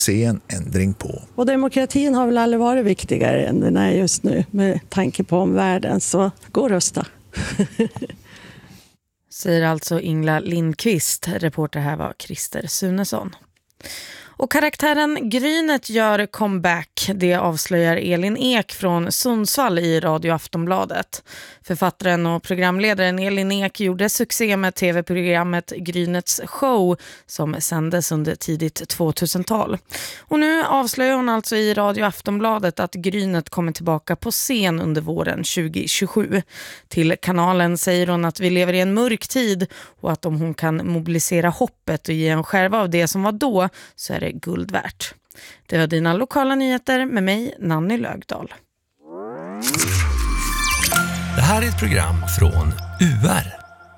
se en ändring på. Och demokratin har väl aldrig varit viktigare än den är just nu med tanke på omvärlden, så gå och rösta. Säger alltså Ingela Lindqvist. Reporter här var Christer Sunesson. Och karaktären Grynet gör comeback. Det avslöjar Elin Ek från Sundsvall i Radio Aftonbladet. Författaren och programledaren Elin Ek gjorde succé med tv-programmet Grynets show som sändes under tidigt 2000-tal. Och nu avslöjar hon alltså i Radio Aftonbladet att Grynet kommer tillbaka på scen under våren 2027. Till kanalen säger hon att vi lever i en mörk tid och att om hon kan mobilisera hoppet och ge en skärva av det som var då så är det guld värt. Det var dina lokala nyheter med mig, Nanny Lögdahl. Det här är ett program från UR.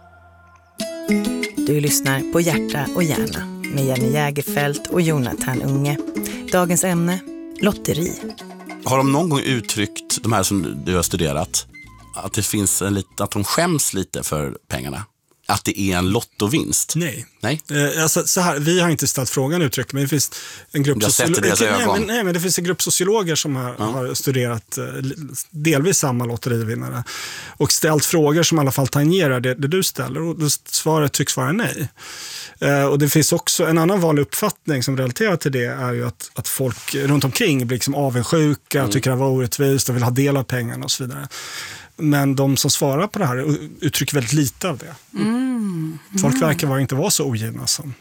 Du lyssnar på Hjärta och hjärna med Jenny Jägerfelt och Jonathan Unge. Dagens ämne, lotteri. Har de någon gång uttryckt, de här som du har studerat, att det finns att de skäms lite för pengarna? Att det är en lottovinst? Nej. Alltså, så här, vi har inte ställt frågan uttryckt, men det finns en grupp det finns en grupp sociologer som har studerat delvis samma lotterivinnare och ställt frågor som i alla fall tangerar det du ställer, och svaret tycks vara nej. Och det finns också en annan vanlig uppfattning som relaterar till det, är ju att folk runt omkring blir liksom avundsjuka, tycker det var orättvist och vill ha del av pengarna och så vidare. Men de som svarar på det här uttrycker väldigt lite av det. Folk verkar inte vara så ogina som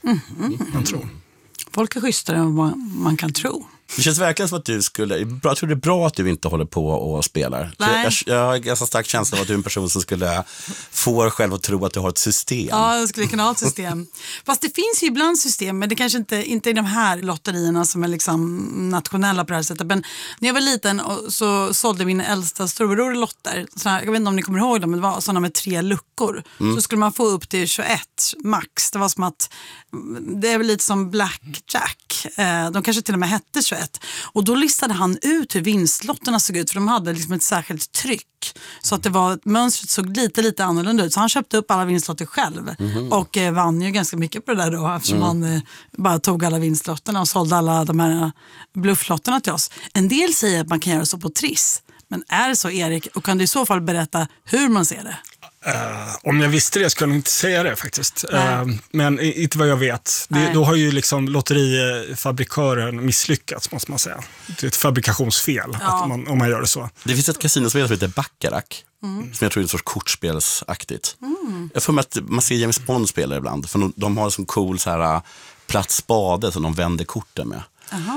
man tror. Folk är schysstare än vad man kan tro. Det känns verkligen som att du skulle... Jag tror det är bra att du inte håller på och spelar. Jag har en ganska stark känsla av att du är en person som skulle få själv att tro att du har ett system. Ja, jag skulle kunna ha ett system. Fast det finns ju ibland system, men det kanske inte är de här lotterierna som är liksom nationella på det här sättet. Men när jag var liten så sålde min äldsta storbror lotter. Jag vet inte om ni kommer ihåg dem, men det var sådana med 3 luckor. Så skulle man få upp till 21 max. Det var som att... Det är väl lite som Blackjack. De kanske till och med hette 21. Och då listade han ut hur vinstlotterna såg ut, för de hade liksom ett särskilt tryck. Så att mönstret såg lite annorlunda ut. Så han köpte upp alla vinstlotter själv. Och vann ju ganska mycket på det där då, eftersom han bara tog alla vinstlotterna och sålde alla de här blufflotterna till oss. En del säger att man kan göra så på Triss. Men är det så, Erik? Och kan du i så fall berätta hur man ser det? Om jag visste det skulle jag inte säga det faktiskt. Men inte vad jag vet. Då har ju liksom lotterifabrikören misslyckats, måste man säga. Det är ett fabrikationsfel om man gör det så. Det finns ett kasinospel som heter Baccarat. Som jag tror är ett sorts kortspelsaktigt. Jag får med att man ser James Bond spela ibland. För de har en sån cool så här platt spade som de vänder korten med.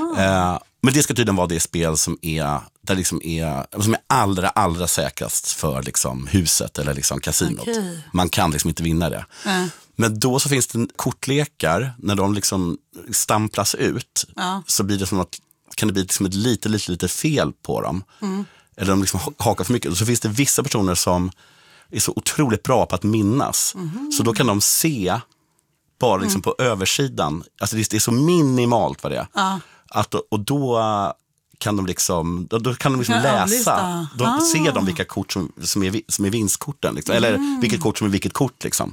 Men det ska tydligen vara det spel som är allra säkrast för liksom huset eller liksom kasinot. Okay. Man kan liksom inte vinna det. Men då så finns det kortlekar, när de liksom stamplas ut, så blir det som att kan det bli liksom ett lite fel på dem. Eller de liksom hakar för mycket. Och så finns det vissa personer som är så otroligt bra på att minnas. Så då kan de se bara liksom på översidan. Alltså det är så minimalt vad det är. Och då kan de liksom läsa. Då ser de vilka kort som är vinstkorten. Liksom. Eller vilket kort som är vilket kort liksom.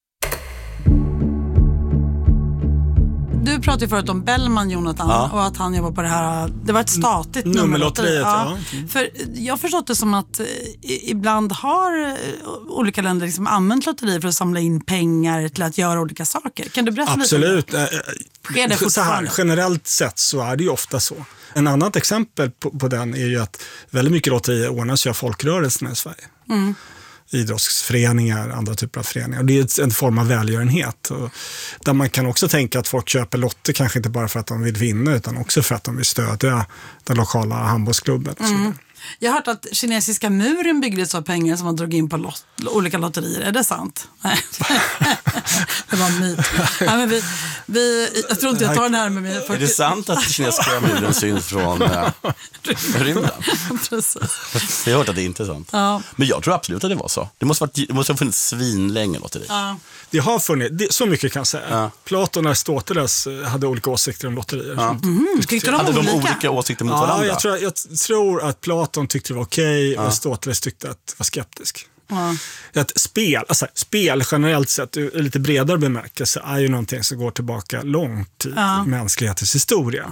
Du pratade förut om Bellman, Jonathan, och att han jobbar på det här. Det var ett statligt nummerlotteri. För jag har förstått det som att ibland har olika länder liksom använt lotterier för att samla in pengar till att göra olika saker. Kan du berätta lite? Absolut. Så här, generellt sett så är det ju ofta så. En annat exempel på den är ju att väldigt mycket lotterier ordnas ju av folkrörelserna i Sverige. Idrottsföreningar, andra typer av föreningar. Och det är en form av välgörenhet. Och där man kan också tänka att folk köper lotter kanske inte bara för att de vill vinna, utan också för att de vill stödja den lokala handbollsklubben. Och så. Jag har hört att kinesiska muren byggdes av pengar som man drog in på olika lotterier. Är det sant? Nej. Det var en myt. Nej, men jag tror inte jag tar den här med mig. Är det sant att kinesiska muren syns från rymden? Precis. Jag har hört att det är inte sant. Ja. Men jag tror absolut att det var så. Det måste ha funnits svinlänge lotteri. Ja. Det har funnits, så mycket kan jag säga. Ja. Platon och Aristoteles hade olika åsikter om lotterier. Ja. Hade de olika åsikter mot varandra? Jag tror att Platon tyckte det var okej och Aristoteles tyckte att det var skeptisk. Att spel generellt sett i lite bredare bemärkelse är ju någonting som går tillbaka långt i mänsklighetens historia.